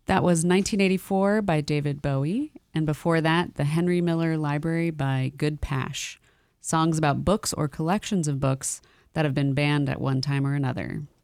That was 1984 by David Bowie, and before that, the Henry Miller Library by Good Pash. Songs about books or collections of books that have been banned at one time or another.